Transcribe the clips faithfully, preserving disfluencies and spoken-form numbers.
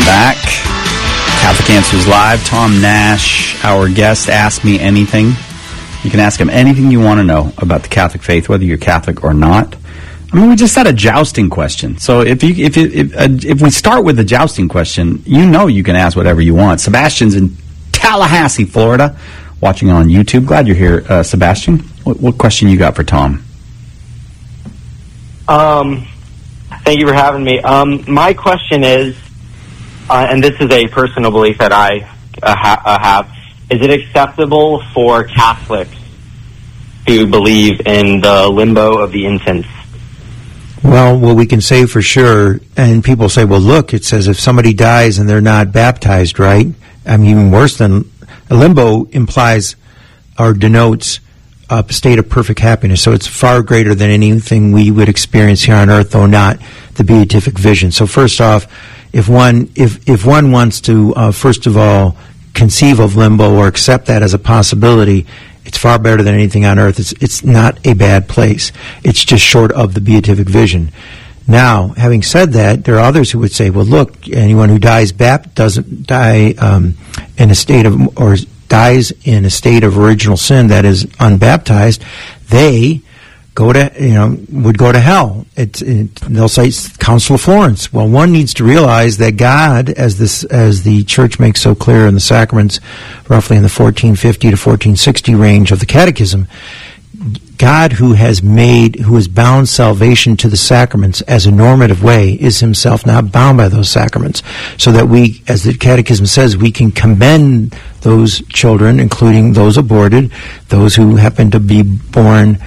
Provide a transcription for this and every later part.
back. Catholic Answers Live. Tom Nash, our guest. Ask me anything. You can ask him anything you want to know about the Catholic faith, whether you're Catholic or not. I mean, we just had a jousting question. So if you, if you, if, uh, if we start with the jousting question, you know you can ask whatever you want. Sebastian's in Tallahassee, Florida, watching on YouTube. Glad you're here, uh, Sebastian. What, what question you got for Tom? Um, thank you for having me. Um, my question is, uh, and this is a personal belief that I uh, ha- uh, have, is it acceptable for Catholics to believe in the limbo of the infants? Well, what we can say for sure, and people say, well, look, it says if somebody dies and they're not baptized, right? I mean, even worse than a limbo implies or denotes a state of perfect happiness. So it's far greater than anything we would experience here on earth, though not the beatific vision. So first off, if one if if one wants to, uh, first of all, conceive of limbo or accept that as a possibility, it's far better than anything on earth. It's it's not a bad place. It's just short of the beatific vision. Now, having said that, there are others who would say, well, look, anyone who dies bap- doesn't die um, in a state of, or dies in a state of original sin, that is unbaptized, they go to, you know, would go to hell. It, it, they'll say Council of Florence. Well, one needs to realize that God, as this, as the Church makes so clear in the sacraments, roughly in the fourteen fifty to fourteen sixty range of the Catechism, God, who has made, who has bound salvation to the sacraments as a normative way, is himself not bound by those sacraments. So that we, as the Catechism says, we can commend those children, including those aborted, those who happen to be born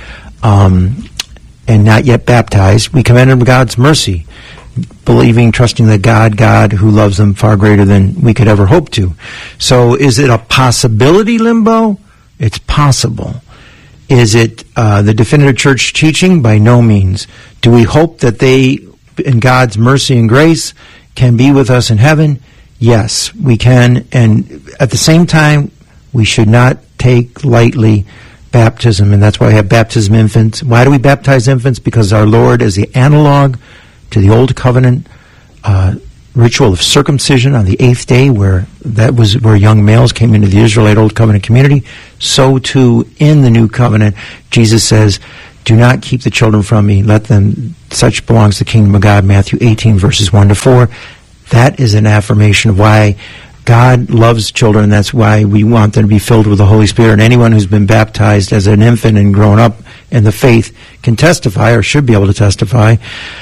um, and not yet baptized. We commend them to God's mercy, believing, trusting that God, God who loves them far greater than we could ever hope to. So is it a possibility, limbo? It's possible. Is it uh, the definitive church teaching? By no means. Do we hope that they, in God's mercy and grace, can be with us in heaven? Yes, we can. And at the same time, we should not take lightly baptism. And that's why we have baptism infants. Why do we baptize infants? Because our Lord is the analog to the Old Covenant uh, ritual of circumcision on the eighth day, where that was where young males came into the Israelite Old Covenant community. So too in the New Covenant, Jesus says, do not keep the children from me, let them, such belongs to the kingdom of God, Matthew eighteen, verses one to four. That is an affirmation of why God loves children. That's why we want them to be filled with the Holy Spirit. And anyone who's been baptized as an infant and grown up in the faith can testify, or should be able to testify,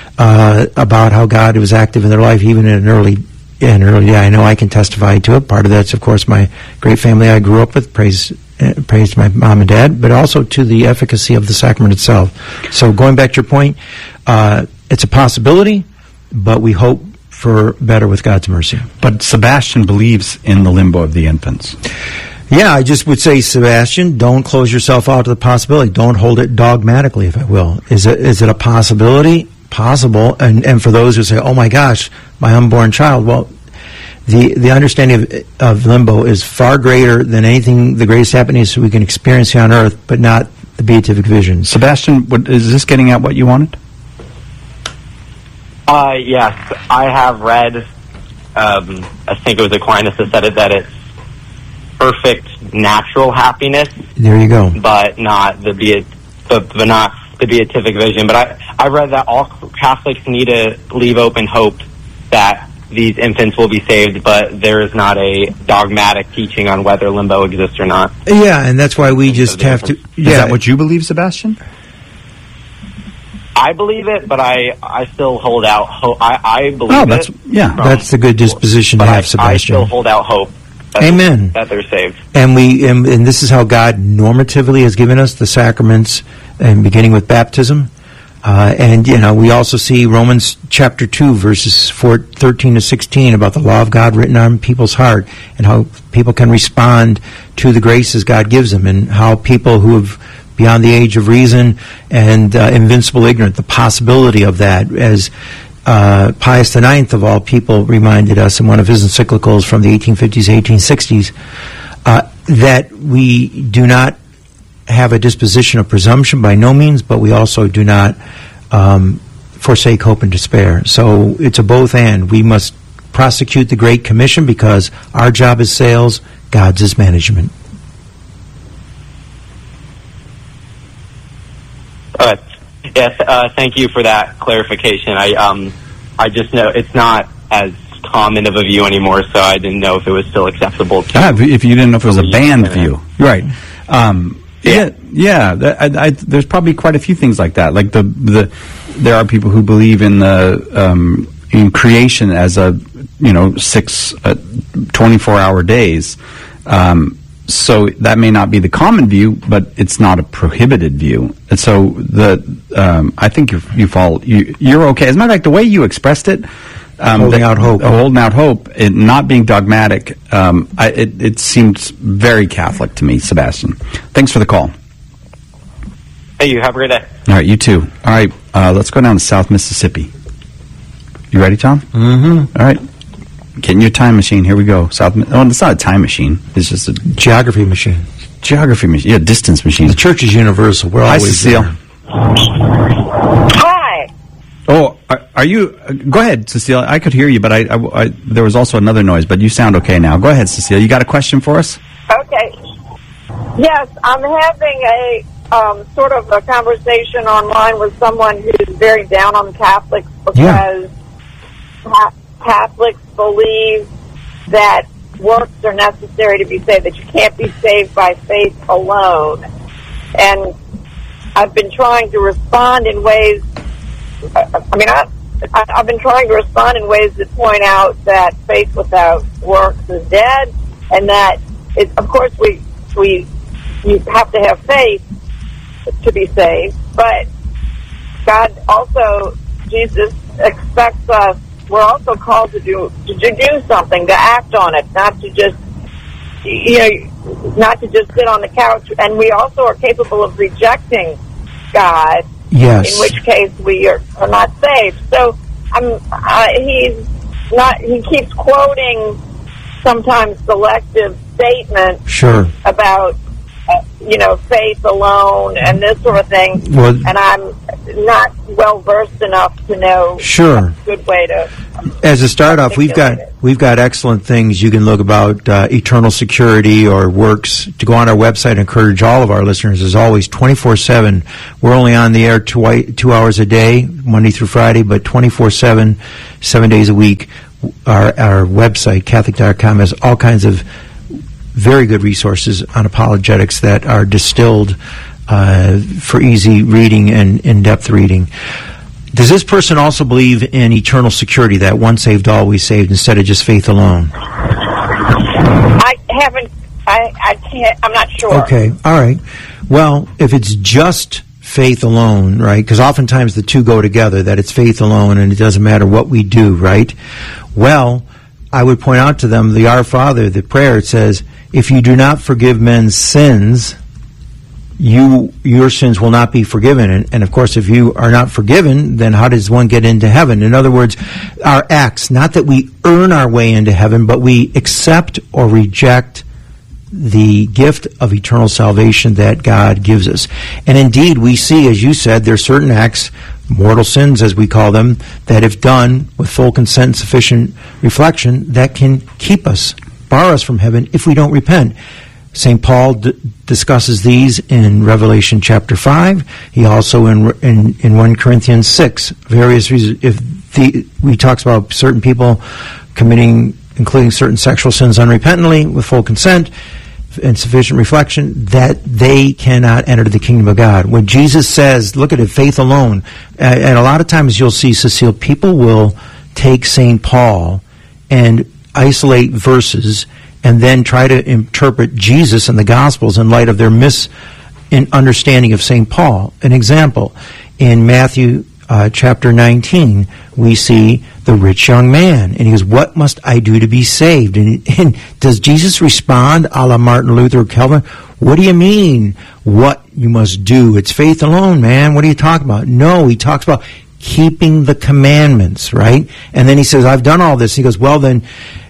uh, about how God was active in their life, even in an early, in an early day. I know I can testify to it. Part of that's, of course, my great family I grew up with. Praise, uh, praise my mom and dad, but also to the efficacy of the sacrament itself. So going back to your point, uh, it's a possibility, but we hope for better with God's mercy. But Sebastian believes in the limbo of the infants. Yeah, I just would say, Sebastian, don't close yourself out to the possibility. Don't hold it dogmatically, if I will. Is it is it a possibility? Possible. And and for those who say, oh my gosh, my unborn child, well, the the understanding of, of limbo is far greater than anything, the greatest happiness we can experience here on earth, but not the beatific vision. Sebastian, what, is this getting at what you wanted? Uh, yes, I have read, um, I think it was Aquinas that said it, that it's perfect natural happiness. There you go. But not the beat, but, but not the beatific vision. But I, I read that all Catholics need to leave open hope that these infants will be saved, but there is not a dogmatic teaching on whether limbo exists or not. Yeah, and that's why we just have to... Yeah. Is that what you believe, Sebastian? I believe it, but I, I still hold out hope. I, I believe oh, that's, it. Yeah, that's the good disposition to have, Sebastian. I still hold out hope. That Amen. That they're saved. And we, and, and this is how God normatively has given us the sacraments, and beginning with baptism. Uh, and, you know, we also see Romans chapter two, verses four, thirteen to sixteen, about the law of God written on people's heart, and how people can respond to the graces God gives them, and how people who have beyond the age of reason and uh, invincible ignorant, the possibility of that, as uh, Pius the Ninth of all people reminded us in one of his encyclicals from the eighteen fifties, eighteen sixties, uh, that we do not have a disposition of presumption by no means, but we also do not um, forsake hope and despair. So it's a both and. We must prosecute the Great Commission because our job is sales, God's is management. Uh, yes, uh, thank you for that clarification. I um, I just know it's not as common of a view anymore, so I didn't know if it was still acceptable. To ah, if you didn't know if it was a banned view, right? Um, yeah, yeah. yeah I, I, there's probably quite a few things like that. Like the the there are people who believe in the um, in creation as a you know six uh, twenty-four hour days. Um, So that may not be the common view, but it's not a prohibited view. And so the um, I think you you fall you, you're okay. As a matter of fact, the way you expressed it, um, holding that, out hope, uh, holding out hope, and not being dogmatic, um, I, it it seems very Catholic to me, Sebastian. Thanks for the call. Hey, you have a great day. All right, you too. All right, uh, let's go down to South Mississippi. You ready, Tom? Mm-hmm. All right. Get in your time machine. Here we go. South. Oh, it's not a time machine. It's just a geography machine. Geography machine. Yeah, distance machine. The church is universal. We're Hi, always Cecile. there. Hi. Oh, are, are you? Uh, go ahead, Cecile. I could hear you, but I, I, I there was also another noise. But you sound okay now. Go ahead, Cecile. You got a question for us? Okay. Yes, I'm having a um, sort of a conversation online with someone who's very down on Catholics because Yeah. Catholics believe that works are necessary to be saved, that you can't be saved by faith alone. And I've been trying to respond in ways, I mean, I, I've been trying to respond in ways that point out that faith without works is dead, and that, it, of course, we, we you have to have faith to be saved, but God also, Jesus expects us, we're also called to do to do something, to act on it, not to just you know, not to just sit on the couch. And we also are capable of rejecting God. Yes. In which case we are, are not saved. So I'm. Uh, he's not. He keeps quoting sometimes selective statements. Sure. About uh, you know faith alone and this sort of thing. Well, and I'm not well versed enough to know. Sure. A good way to. As a start off, we've got we've got excellent things you can look about uh, eternal security or works. To go on our website, I encourage all of our listeners, as always, twenty-four seven. We're only on the air two, two hours a day, Monday through Friday, but twenty-four seven, seven days a week. Our, our website, Catholic dot com, has all kinds of very good resources on apologetics that are distilled uh, for easy reading and in-depth reading. Does this person also believe in eternal security, that once saved, always saved, instead of just faith alone? I haven't, I, I can't, I'm not sure. Okay, all right. Well, if it's just faith alone, right, because oftentimes the two go together, that it's faith alone and it doesn't matter what we do, right? Well, I would point out to them the Our Father, the prayer, it says, if you do not forgive men's sins, you your sins will not be forgiven. And, and of course, if you are not forgiven, then how does one get into heaven? In other words, our acts, not that we earn our way into heaven, but we accept or reject the gift of eternal salvation that God gives us. And indeed, we see, as you said, there are certain acts, mortal sins as we call them, that if done with full consent and sufficient reflection, that can keep us, bar us from heaven if we don't repent. Saint Paul d- discusses these in Revelation chapter five. He also in in, in First Corinthians six, various reasons. If the, he talks about certain people committing, including certain sexual sins unrepentantly with full consent and sufficient reflection, that they cannot enter the kingdom of God. When Jesus says, look at it, faith alone, uh, and a lot of times you'll see, Cecile, people will take Saint Paul and isolate verses and then try to interpret Jesus and the Gospels in light of their misunderstanding of Saint Paul. An example, in Matthew uh, chapter nineteen, we see the rich young man, and he goes, what must I do to be saved? And, and does Jesus respond a la Martin Luther or Calvin? What do you mean, what you must do? It's faith alone, man. What are you talking about? No, he talks about keeping the commandments, right? And then he says, I've done all this. He goes, well, then,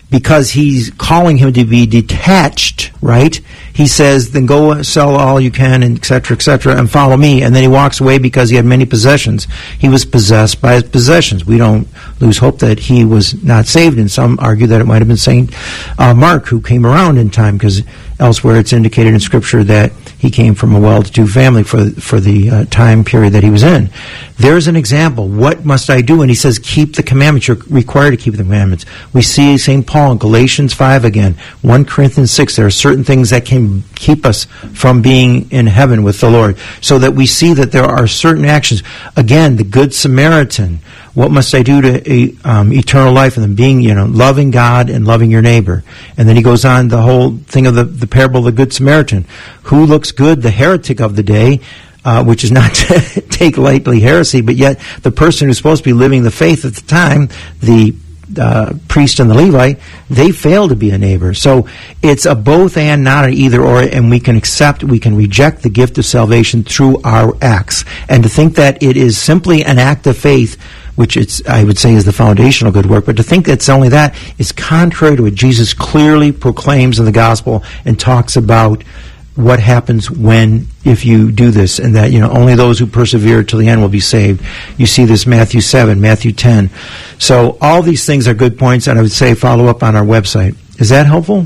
because he's calling him to be detached, right? He says, then go sell all you can, and et cetera, et cetera, and follow me. And then he walks away because he had many possessions. He was possessed by his possessions. We don't lose hope that he was not saved, and some argue that it might have been Saint uh, Mark who came around in time, because elsewhere it's indicated in Scripture that he came from a well-to-do family for for the uh, time period that he was in. There's an example. What must I do? And he says, keep the commandments. You're required to keep the commandments. We see Saint Paul in Galatians five again, First Corinthians six. There are certain things that can keep us from being in heaven with the Lord, so that we see that there are certain actions. Again, the Good Samaritan. What must I do to um, eternal life? And then being, you know, loving God and loving your neighbor. And then he goes on the whole thing of the, the parable of the Good Samaritan. Who looks good? The heretic of the day, uh, which is not to take lightly heresy, but yet the person who's supposed to be living the faith at the time, the uh, priest and the Levite, they fail to be a neighbor. So it's a both and, not an either or, and we can accept, we can reject the gift of salvation through our acts. And to think that it is simply an act of faith, which it's, I would say, is the foundational good work, but to think it's only that is contrary to what Jesus clearly proclaims in the gospel and talks about what happens when, if you do this, and that, you know, only those who persevere till the end will be saved. You see this Matthew seven, Matthew ten. So all these things are good points, and I would say follow up on our website. Is that helpful?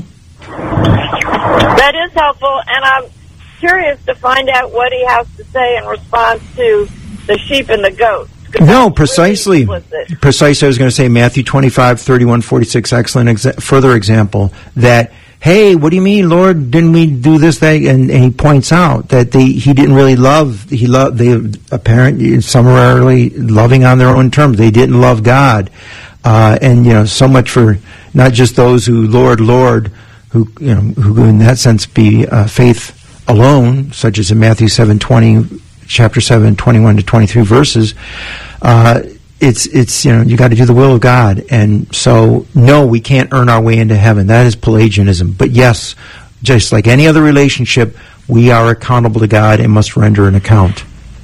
That is helpful, and I'm curious to find out what he has to say in response to the sheep and the goats. No, precisely. Really precisely, I was going to say Matthew twenty-five, thirty-one, forty-six, excellent exa- further example that, hey, what do you mean, Lord, didn't we do this, that? And, and he points out that they, he didn't really love, he loved, they apparently, summarily loving on their own terms. They didn't love God. Uh, and, you know, so much for not just those who, Lord, Lord, who, you know, who in that sense be uh, faith alone, such as in Matthew seven twenty, chapter seven, twenty-one to twenty-three verses. Uh, it's, it's, you know, you got to do the will of God. And so, no, we can't earn our way into heaven. That is Pelagianism. But yes, just like any other relationship, we are accountable to God and must render an account.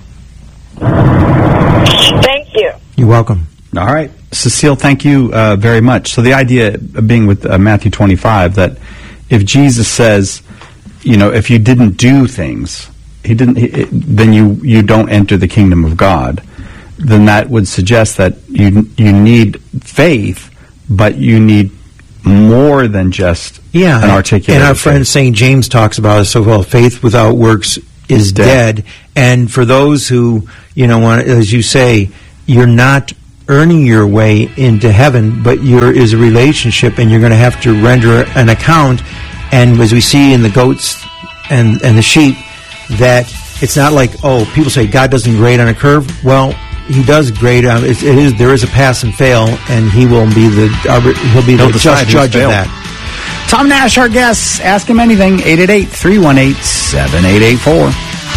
Thank you. You're welcome. All right. Cecile, thank you uh, very much. So the idea of being with uh, Matthew twenty-five, that if Jesus says, you know, if you didn't do things, he didn't, he, it, then you, you don't enter the kingdom of God, then that would suggest that you you need faith, but you need more than just yeah, an articulated and our faith. friend Saint James talks about it so well. Faith without works is dead. dead. And for those who, you know, want, as you say, you're not earning your way into heaven, but there is a relationship, and you're going to have to render an account. And as we see in the goats and and the sheep, that it's not like, oh, people say God doesn't grade on a curve. Well, he does grade on it. It is, there is a pass and fail, and he will be the he'll be the just judge of that. Tom Nash, our guest. Ask him anything. eight eight eight, three one eight, seven eight eight four.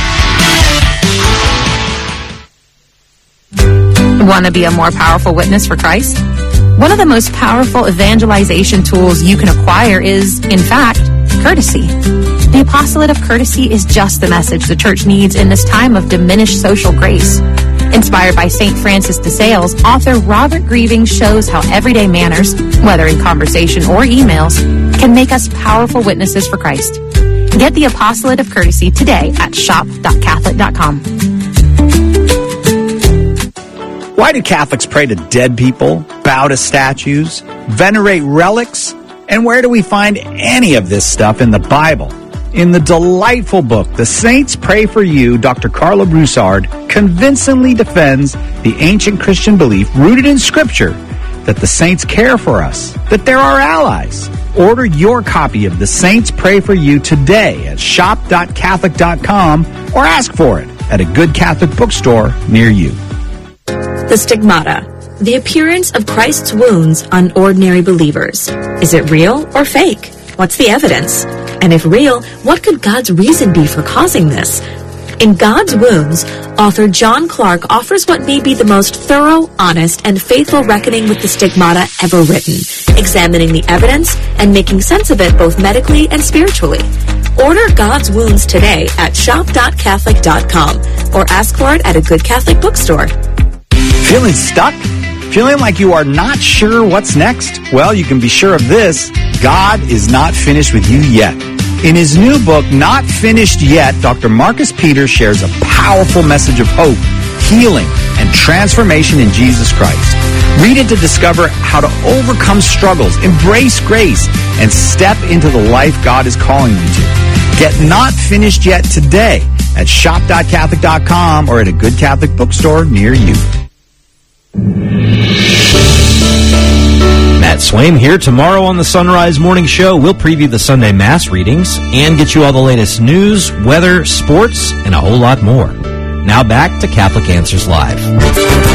Want to be a more powerful witness for Christ? One of the most powerful evangelization tools you can acquire is, in fact, courtesy. The apostolate of courtesy is just the message the church needs in this time of diminished social grace. Inspired by Saint Francis de Sales, author Robert Grieving shows how everyday manners, whether in conversation or emails, can make us powerful witnesses for Christ. Get the apostolate of courtesy today at shop dot catholic dot com. Why do Catholics pray to dead people, bow to statues, venerate relics? And where do we find any of this stuff in the Bible? In the delightful book, The Saints Pray for You, Doctor Carla Broussard convincingly defends the ancient Christian belief rooted in Scripture that the saints care for us, that they're our allies. Order your copy of The Saints Pray for You today at shop dot catholic dot com or ask for it at a good Catholic bookstore near you. The stigmata, the appearance of Christ's wounds on ordinary believers. Is it real or fake? What's the evidence? And if real, what could God's reason be for causing this? In God's Wounds, author John Clark offers what may be the most thorough, honest, and faithful reckoning with the stigmata ever written, examining the evidence and making sense of it both medically and spiritually. Order God's Wounds today at shop dot catholic dot com or ask for it at a good Catholic bookstore. Feeling stuck? Feeling like you are not sure what's next? Well, you can be sure of this. God is not finished with you yet. In his new book, Not Finished Yet, Doctor Marcus Peters shares a powerful message of hope, healing, and transformation in Jesus Christ. Read it to discover how to overcome struggles, embrace grace, and step into the life God is calling you to. Get Not Finished Yet today at shop dot catholic dot com or at a good Catholic bookstore near you. Matt Swaim here. Tomorrow on the Sunrise Morning Show, we'll preview the Sunday Mass readings and get you all the latest news, weather, sports, and a whole lot more. Now back to Catholic Answers Live.